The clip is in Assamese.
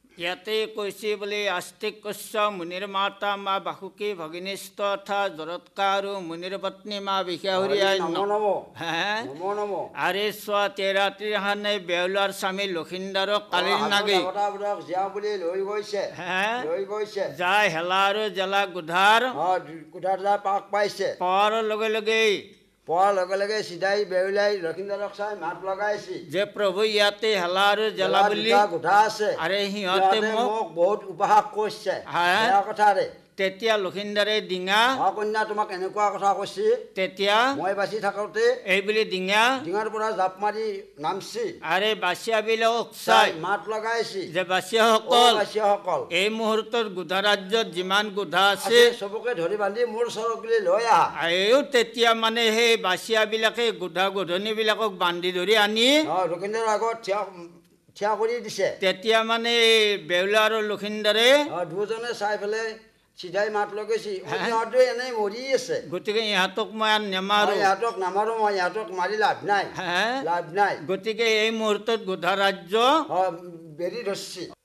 ইয়াতে কৈছে বোলে আস্তিক কশ্য মুনিৰ মাতা মা বাসুকী ভগিনীষ্ঠ তথা জৰৎকা আৰু মুনিৰ পত্নী মা বিশাহৰীয়াই আৰে চোৱা তেৰাত্ৰিহানে বেউলাৰ স্বামী লক্ষিন্দৰক কালিৰ নাগি যায় হেলা আৰু জেলা গুধাৰ পোৱাৰ লগে লগে চিধাই বেউলাই লক্ষিন্দৰক চাই মাত লগাইছে যে প্ৰভু ইয়াতে হেলা আৰু জেলা বুলি গুধা আছে আৰে সিহঁতে মোক বহুত উপহাস কৰিছে কথাৰে তেতিয়া লক্ষিন্দৰে ডিঙা কন্যা তোমাক এনেকুৱা কথা কৈছে তেতিয়া মই বাচি থাকোতে এইবুলি ডিঙাৰ পৰা জাপ মাৰি নামছি আৰে বাছিয়াবিলাকক চাই মাত লগাইছে যে বাছিয়াসকল এই মুহূৰ্তত গুধা ৰাজ্যত যিমান গুধা আছে চবকে ধৰি বান্ধি মোৰ চৰকলৈ লৈ আহা তেতিয়া মানে সেই বাছিয়াবিলাকে গুধা গোধনীবিলাকক বান্ধি ধৰি আনি লক্ষিন্দৰৰ আগত থিয় কৰি দিছে তেতিয়া মানে বেউলা আৰু লক্ষিন্দৰে দুজনে চাই পেলাই চিধাই মাত লগাইছে সিহঁতে এনেই মৰি আছে গতিকে ইহঁতক মই নেমাৰো মই ইহঁতক মাৰি লাভ নাই গতিকে এই মুহূৰ্তত গুধা ৰাজ্য বেৰি ধৰিছে